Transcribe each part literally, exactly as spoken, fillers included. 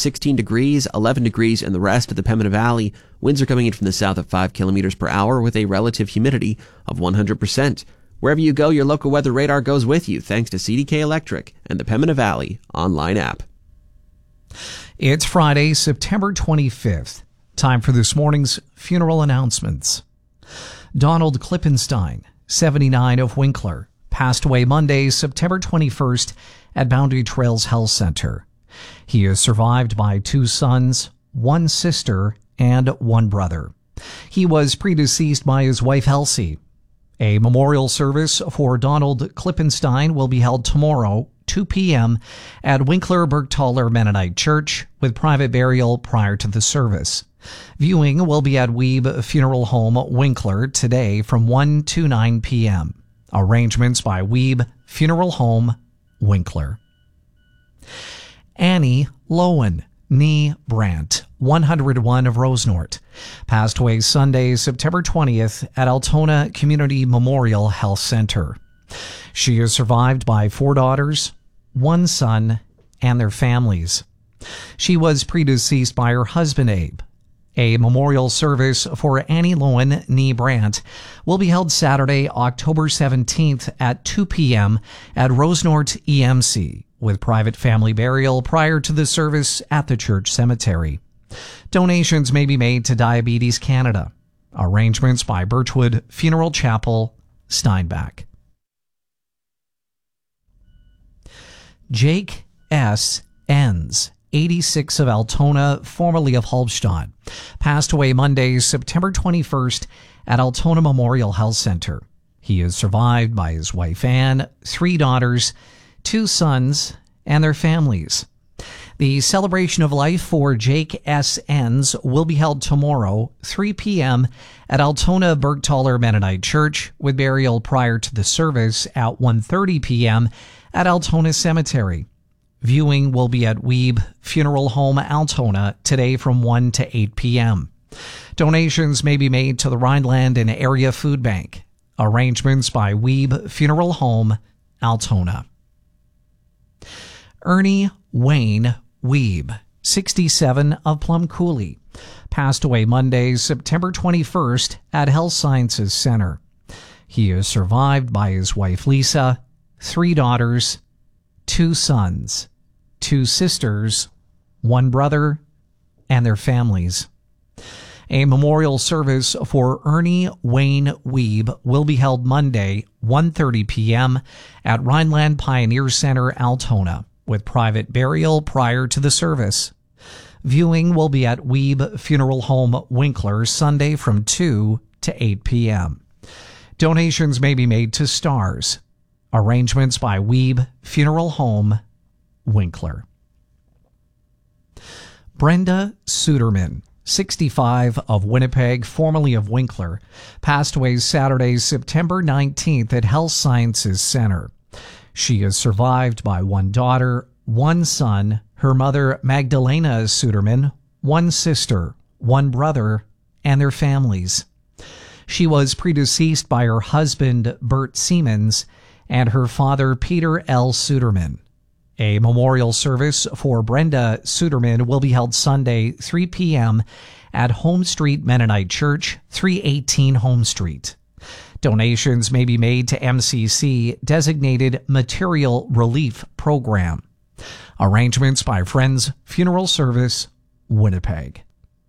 sixteen degrees, eleven degrees in the rest of the Pembina Valley. Winds are coming in from the south at five kilometers per hour with a relative humidity of one hundred percent. Wherever you go, your local weather radar goes with you thanks to C D K Electric and the Pembina Valley online app. It's Friday, September twenty-fifth. Time for this morning's funeral announcements. Donald Klippenstein, seventy-nine, of Winkler, passed away Monday, September twenty-first at Boundary Trails Health Center. He is survived by two sons, one sister, and one brother. He was predeceased by his wife Elsie. A memorial service for Donald Klippenstein will be held tomorrow, two p.m. at Winkler Bergtaler Mennonite Church, with private burial prior to the service. Viewing will be at Weeb Funeral Home, Winkler, today from one to nine p.m. Arrangements by Weeb Funeral Home, Winkler. Annie Lowen, nee Brandt, one hundred one, of Rosenort, passed away Sunday, September twentieth at Altona Community Memorial Health Center. She is survived by four daughters, one son, and their families. She was predeceased by her husband, Abe. A memorial service for Annie Lowen, nee Brandt, will be held Saturday, October seventeenth at two p.m. at Rosenort E M C, with private family burial prior to the service at the church cemetery. Donations may be made to Diabetes Canada. Arrangements by Birchwood Funeral Chapel, Steinbach. Jake S. Enns, eighty-six, of Altona, formerly of Halbstadt, passed away Monday, September twenty-first at Altona Memorial Health Center. He is survived by his wife Anne, three daughters, two sons, and their families. The celebration of life for Jake S. Enns will be held tomorrow, three p.m. at Altona Bergtaler Mennonite Church, with burial prior to the service at one thirty p.m. at Altona Cemetery. Viewing will be at Weeb Funeral Home, Altona, today from one to eight p.m. Donations may be made to the Rhineland and Area Food Bank. Arrangements by Weeb Funeral Home, Altona. Ernie Wayne Weeb, sixty-seven, of Plum Coulee, passed away Monday, September twenty-first at Health Sciences Center. He is survived by his wife Lisa, three daughters, two sons, two sisters, one brother, and their families. A memorial service for Ernie Wayne Weeb will be held Monday, one thirty p.m. at Rhineland Pioneer Center, Altona, with private burial prior to the service. Viewing will be at Weeb Funeral Home, Winkler, Sunday from two to eight p.m. Donations may be made to STARS. Arrangements by Weeb Funeral Home, Winkler. Brenda Suderman, sixty-five, of Winnipeg, formerly of Winkler, passed away Saturday, September nineteenth at Health Sciences Center. She is survived by one daughter, one son, her mother Magdalena Suderman, one sister, one brother, and their families. She was predeceased by her husband Bert Siemens and her father Peter L. Suderman. A memorial service for Brenda Suderman will be held Sunday, three p.m. at Home Street Mennonite Church, three eighteen Home Street. Donations may be made to M C C Designated Material Relief Program. Arrangements by Friends Funeral Service, Winnipeg.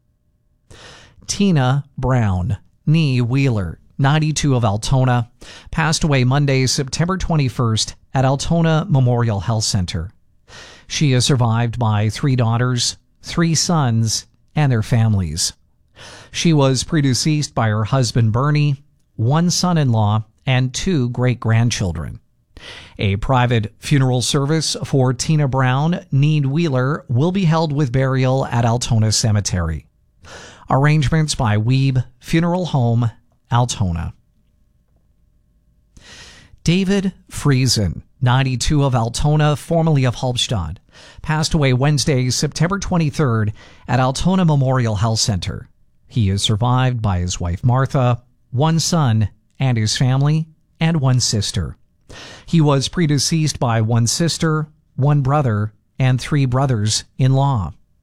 Tina Brown, nee Wheeler, ninety-two, of Altona, passed away Monday, September twenty-first at Altona Memorial Health Center. She is survived by three daughters, three sons, and their families. She was predeceased by her husband Bernie, one son-in-law, and two great-grandchildren. A private funeral service for Tina Brown, nee Wheeler, will be held with burial at Altona Cemetery. Arrangements by Weeb Funeral Home, Altona. David Friesen, ninety-two, of Altona, formerly of Halbstadt, passed away Wednesday, September twenty-third at Altona Memorial Health Center. He is survived by his wife Martha, one son, and his family, and one sister. He was predeceased by one sister, one brother, and three brothers-in-law.